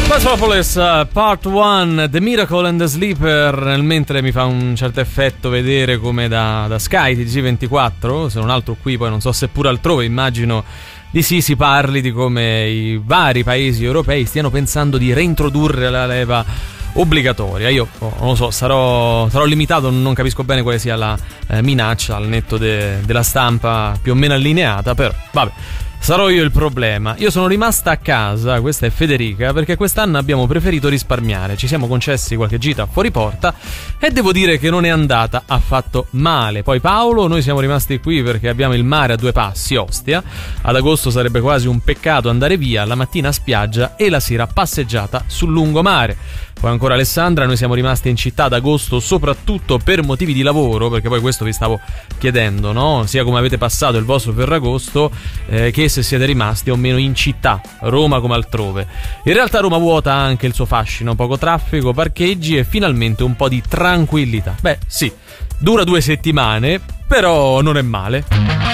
Metropolis Part 1, The Miracle and the Sleeper. Mentre mi fa un certo effetto vedere come da Sky TG24, se non altro qui, poi non so se pure altrove, immagino di sì, si parli di come i vari paesi europei stiano pensando di reintrodurre la leva obbligatoria. Io non lo so, sarò limitato, non capisco bene quale sia la minaccia al netto della stampa più o meno allineata, però vabbè, sarò io il problema. Io sono rimasta a casa, questa è Federica, perché quest'anno abbiamo preferito risparmiare. Ci siamo concessi qualche gita fuori porta e devo dire che non è andata affatto male. Poi Paolo, noi siamo rimasti qui perché abbiamo il mare a due passi, Ostia. Ad agosto sarebbe quasi un peccato andare via, la mattina a spiaggia e la sera passeggiata sul lungomare. Poi ancora Alessandra, noi siamo rimasti in città ad agosto soprattutto per motivi di lavoro, perché poi questo vi stavo chiedendo, no? Sia come avete passato il vostro Ferragosto, che se siete rimasti o meno in città, Roma come altrove. In realtà Roma vuota anche il suo fascino, poco traffico, parcheggi e finalmente un po' di tranquillità. Beh sì, dura 2 settimane, però non è male.